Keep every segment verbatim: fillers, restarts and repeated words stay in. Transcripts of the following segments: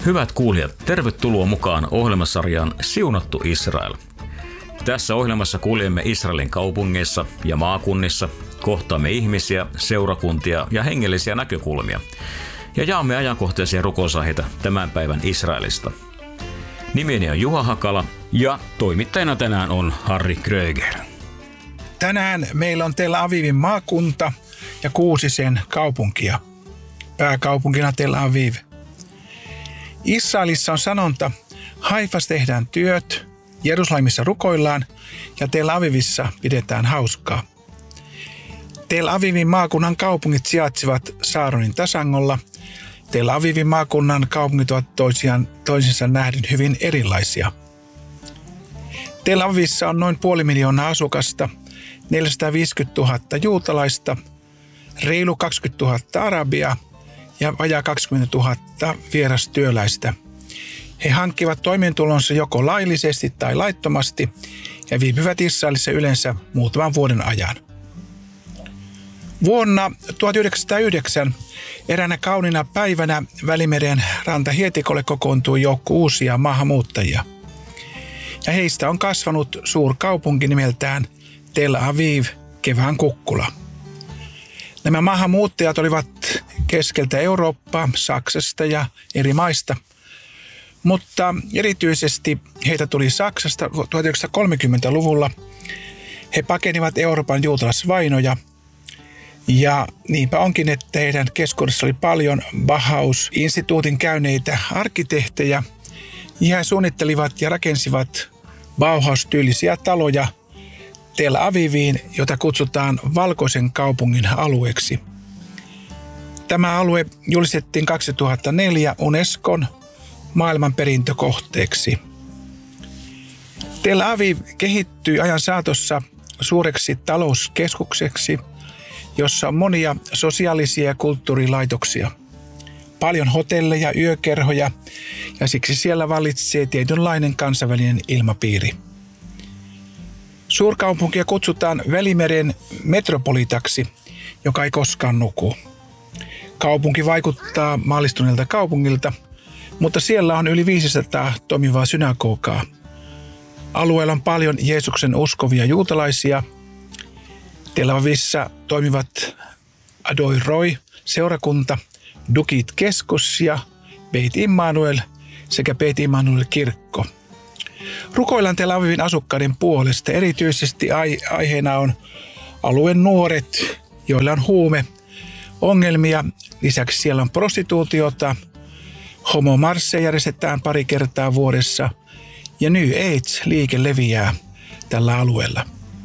Hyvät kuulijat, tervetuloa mukaan ohjelmasarjaan Siunattu Israel. Tässä ohjelmassa kuljemme Israelin kaupungeissa ja maakunnissa, kohtaamme ihmisiä, seurakuntia ja hengellisiä näkökulmia ja jaamme ajankohtaisia rukousaiheita tämän päivän Israelista. Nimeni on Juha Hakala ja toimittajana tänään on Harri Kröger. Tänään meillä on Tel Avivin maakunta ja kuusi sen kaupunkia. Pääkaupunkina Tel Aviv. Israelissa on sanonta, Haifassa tehdään työt, Jerusalemissa rukoillaan ja Tel Avivissa pidetään hauskaa. Tel Avivin maakunnan kaupungit sijaitsevat Saaronin tasangolla. Tel Avivin maakunnan kaupungit ovat toisiaan, toisinsa nähden hyvin erilaisia. Tel Avivissa on noin puoli miljoonaa asukasta, neljäsataaviisikymmentätuhatta juutalaista, reilu kaksikymmentätuhatta arabia ja vajaa kaksikymmentätuhatta vierastyöläistä. He hankkivat toimeentulonsa joko laillisesti tai laittomasti ja viipyvät Israelissa yleensä muutaman vuoden ajan. Vuonna tuhatyhdeksänsataayhdeksän eräänä kauniina päivänä Välimeren rantahietikolle kokoontui joukko uusia maahanmuuttajia. Ja heistä on kasvanut suurkaupunki nimeltään Tel Aviv, kevään kukkula. Nämä maahanmuuttajat olivat keskeltä Eurooppaa, Saksasta ja eri maista, mutta erityisesti heitä tuli Saksasta tuhatyhdeksänsataakolmekymmentäluvulla. He pakenivat Euroopan juutalaisvainoja ja niinpä onkin, että heidän keskuudessa oli paljon Bauhaus-instituutin käyneitä arkkitehtejä ja he suunnittelivat ja rakensivat Bauhaus-tyylisiä taloja Tel Aviviin, jota kutsutaan valkoisen kaupungin alueeksi. Tämä alue julistettiin kaksituhattaneljä Unescon maailmanperintökohteeksi. Tel Aviv kehittyi ajan saatossa suureksi talouskeskukseksi, jossa on monia sosiaalisia ja kulttuurilaitoksia. Paljon hotelleja, yökerhoja ja siksi siellä vallitsee tietynlainen kansainvälinen ilmapiiri. Suurkaupunkia kutsutaan Välimeren metropolitaksi, joka ei koskaan nuku. Kaupunki vaikuttaa maallistuneelta kaupungilta, mutta siellä on yli viisisataa toimivaa synagogaa. Alueella on paljon Jeesuksen uskovia juutalaisia. Tel Avivissa toimivat Adoi Roi seurakunta, Dukit keskus ja Beit Immanuel sekä Beit Immanuel kirkko. Rukoillaan Tel Avivin asukkaiden puolesta. Erityisesti aiheena on alueen nuoret, joilla on huume, ongelmia. Lisäksi siellä on prostituutiota, homomarsseja järjestetään pari kertaa vuodessa ja New Age-liike leviää tällä alueella.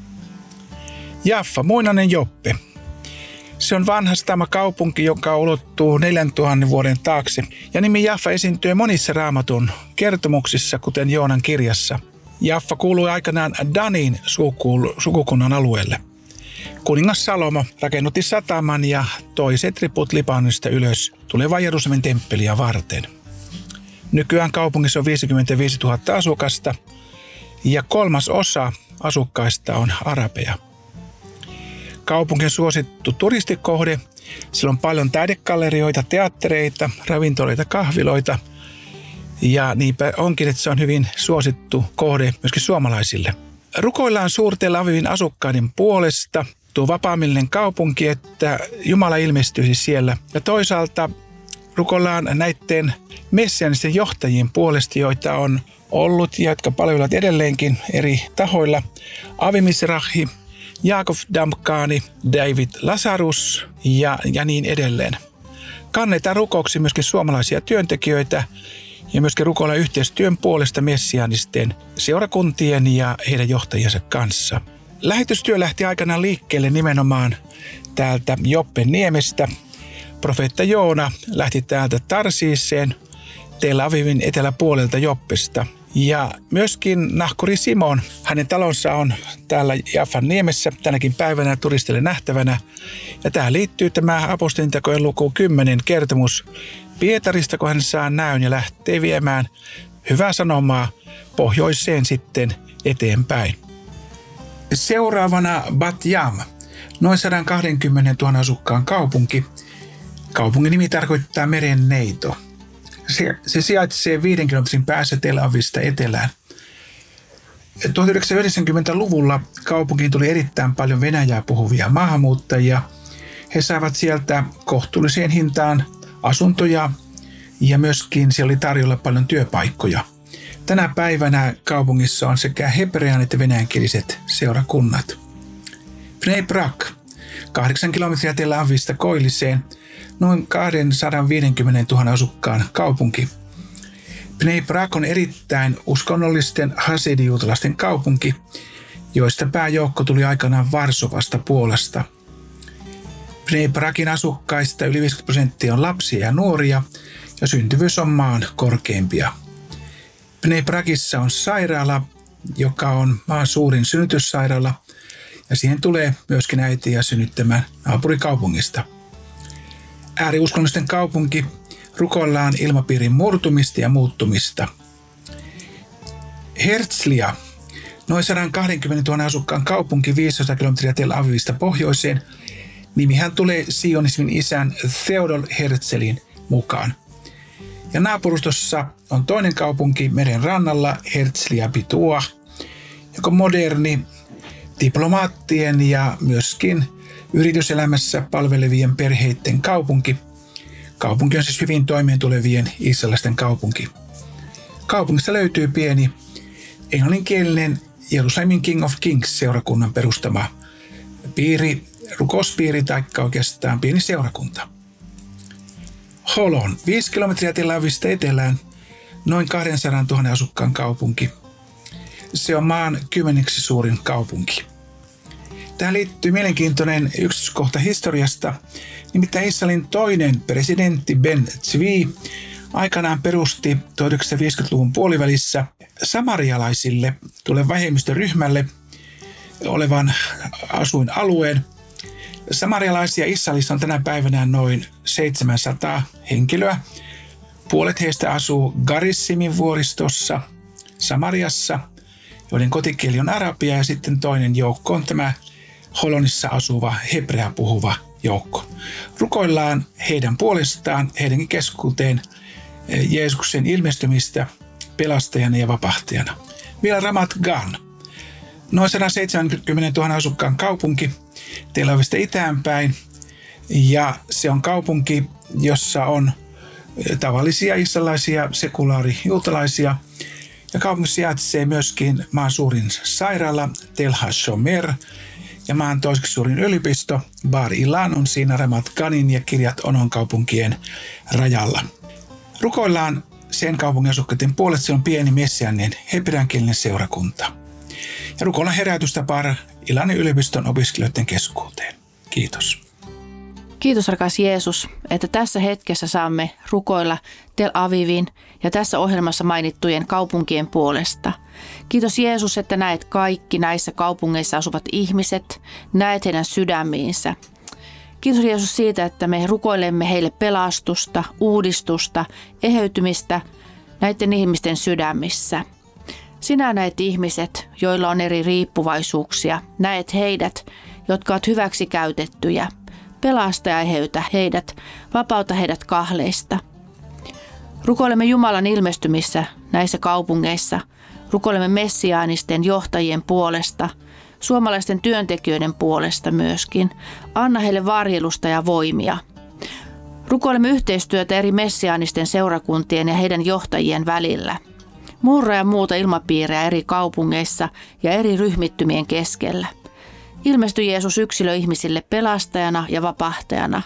Jaffa, muinainen Joppe. Se on vanhastama kaupunki, joka ulottuu neljäntuhannen vuoden taakse ja nimi Jaffa esiintyy monissa Raamatun kertomuksissa, kuten Joonan kirjassa. Jaffa kuului aikanaan Danin sukukunnan alueelle. Kuningas Salomo rakennutti sataman ja toi setriput Libanonista ylös tulevaa Jerusalemin temppeliä varten. Nykyään kaupungissa on viisikymmentäviisituhatta asukasta ja kolmas osa asukkaista on arabeja. Kaupunkin suosittu turistikohde. Siellä on paljon taidegallerioita, teattereita, ravintoloita, kahviloita ja niinpä onkin, että se on hyvin suosittu kohde myöskin suomalaisille. Rukoillaan Suur Tel Avivin asukkaiden puolesta, tuo vapaamielinen kaupunki, että Jumala ilmestyisi siellä. Ja toisaalta rukoillaan näiden messianisten johtajien puolesta, joita on ollut ja jotka palvelevat edelleenkin eri tahoilla. Avi Mizrahi, Jaakov Damkani, David Lazarus ja, ja niin edelleen. Kannetaan rukouksi myöskin suomalaisia työntekijöitä ja myöskin rukoillaan yhteistyön puolesta messiaanisten seurakuntien ja heidän johtajiensa kanssa. Lähetystyö lähti aikanaan liikkeelle nimenomaan täältä Joppen niemestä. Profeetta Joona lähti täältä Tarsiiseen Tel Avivin eteläpuolelta Joppesta. Ja myöskin nahkuri Simon, hänen talonsa on täällä Jaffan niemessä tänäkin päivänä turistille nähtävänä. Ja tähän liittyy tämä apostolintekojen luku kymmenen kertomus Pietarista, kun hän saa näyn ja lähtee viemään hyvää sanomaa pohjoiseen sitten eteenpäin. Seuraavana Bat Yam, noin sata kaksikymmentätuhatta asukkaan kaupunki. Kaupungin nimi tarkoittaa meren neito. Se, se sijaitsee viiden kilometrin päässä Tel Avivista etelään. tuhatyhdeksänsataayhdeksänkymmentäluvulla kaupunkiin tuli erittäin paljon venäjää puhuvia maahanmuuttajia. He saivat sieltä kohtuulliseen hintaan asuntoja ja myöskin siellä oli tarjolla paljon työpaikkoja. Tänä päivänä kaupungissa on sekä hebrean että venäjänkieliset seurakunnat. Bnei Brak, kahdeksan kilometriä Tel Avivista koilliseen, noin kaksisataaviisikymmentätuhatta asukkaan kaupunki. Bnei Brak on erittäin uskonnollisten hasidijuutalaisten kaupunki, joista pääjoukko tuli aikanaan Varsovasta Puolasta. Bnei Brakin asukkaista yli viisikymmentä prosenttia on lapsia ja nuoria, ja syntyvyys on maan korkeimpia. Bnei Brakissa on sairaala, joka on maan suurin synnytyssairaala, ja siihen tulee myöskin äitiä synnyttämään naapurikaupungista. Ääriuskonnollisten kaupunki, rukoillaan ilmapiirin murtumista ja muuttumista. Herzliya, noin sata kaksikymmentätuhatta asukkaan kaupunki viisitoista kilometriä Tel Avivista pohjoiseen, nimihän tulee sionismin isän Theodor Herzlin mukaan. Ja naapurustossa on toinen kaupunki meren rannalla, Herzliya Pituah, joka on moderni, diplomaattien ja myöskin yrityselämässä palvelevien perheiden kaupunki. Kaupunki on siis hyvin toimeentulevien israelilaisten kaupunki. Kaupungista löytyy pieni englanninkielinen Jerusalemin King of Kings seurakunnan perustama piiri, rukouspiiri tai oikeastaan pieni seurakunta. Holon, viisi kilometriä Tel Avivista etelään, noin kaksisataatuhatta asukkaan kaupunki. Se on maan kymmeneksi suurin kaupunki. Tähän liittyy mielenkiintoinen yksityiskohta historiasta, nimittäin Israelin toinen presidentti Ben Tzvi aikanaan perusti tuhatyhdeksänsataaviisikymmentäluvun puolivälissä samarialaisille tuolle vähemmistöryhmälle olevan asuinalueen. Samarialaisia Israelissa on tänä päivänä noin seitsemänsataa henkilöä. Puolet heistä asuu Garissimin vuoristossa Samariassa, joiden kotikieli on arabia, ja sitten toinen joukko on tämä Holonissa asuva hebrea puhuva joukko. Rukoillaan heidän puolestaan, heidänkin keskuuteen Jeesuksen ilmestymistä pelastajana ja vapahtajana. Vielä Ramat Gan, noin sata seitsemänkymmentätuhatta asukkaan kaupunki Tel Avivista itäänpäin, ja se on kaupunki, jossa on tavallisia israelaisia sekulaarijuutalaisia, ja kaupungissa sijaitsee myöskin maan suurin sairaala Tel HaShomer, ja maan toiseksi suurin yliopisto Bar Ilan on siinä Ramat Ganin ja Kiryat Onon kaupunkien rajalla. Rukoillaan sen kaupungin asukkaiden puolesta, se on pieni messiaaninen hebreankielinen seurakunta. Ja rukoillaan herätystä Bar Ilanin yliopiston opiskelijoiden keskuuteen. Kiitos. Kiitos rakas Jeesus, että tässä hetkessä saamme rukoilla Tel Avivin ja tässä ohjelmassa mainittujen kaupunkien puolesta. Kiitos Jeesus, että näet kaikki näissä kaupungeissa asuvat ihmiset, näet heidän sydämiinsä. Kiitos Jeesus siitä, että me rukoilemme heille pelastusta, uudistusta, eheytymistä näiden ihmisten sydämissä. Sinä näet ihmiset, joilla on eri riippuvaisuuksia, näet heidät, jotka ovat hyväksi käytettyjä. Pelasta ja eheytä heidät, vapauta heidät kahleista. Rukoilemme Jumalan ilmestymissä näissä kaupungeissa. Rukoilemme messiaanisten johtajien puolesta, suomalaisten työntekijöiden puolesta myöskin. Anna heille varjelusta ja voimia. Rukoilemme yhteistyötä eri messiaanisten seurakuntien ja heidän johtajien välillä. Murra ja muuta ilmapiirejä eri kaupungeissa ja eri ryhmittymien keskellä. Ilmesty Jeesus yksilöihmisille pelastajana ja vapahtajana.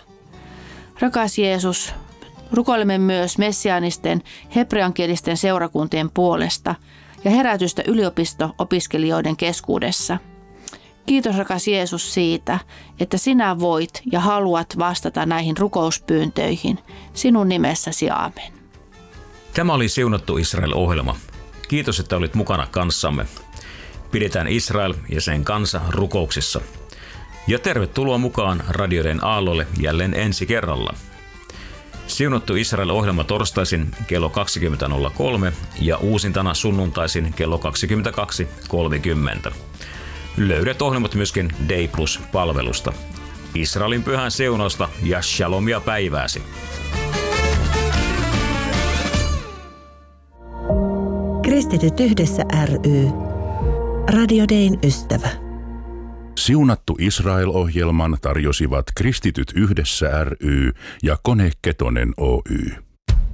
Rakas Jeesus, rukoilemme myös messiaanisten hebreankielisten seurakuntien puolesta ja herätystä yliopisto-opiskelijoiden keskuudessa. Kiitos rakas Jeesus siitä, että sinä voit ja haluat vastata näihin rukouspyyntöihin. Sinun nimessäsi aamen. Tämä oli Siunattu Israel-ohjelma. Kiitos, että olit mukana kanssamme. Pidetään Israel ja sen kansa rukouksissa. Ja tervetuloa mukaan radioiden aallolle jälleen ensi kerralla. Siunattu Israel-ohjelma torstaisin kello kaksikymmentä nolla kolme ja uusintana sunnuntaisin kello kaksikymmentäkaksi kolmekymmentä. Löydät ohjelmat myöskin Day Plus-palvelusta. Israelin pyhän siunausta ja shalomia päivääsi. Kristityt yhdessä ry. Radio Dayn ystävä. Siunattu Israel-ohjelman tarjosivat Kristityt yhdessä ry ja Kone Ketonen Oy.